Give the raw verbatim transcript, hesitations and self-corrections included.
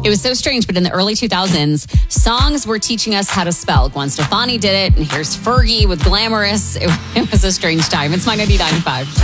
It was so strange, but in the early two thousands, songs were teaching us how to spell. Gwen Stefani did it, and here's Fergie with Glamorous. It, it was a strange time. It's my ninety-nine point five.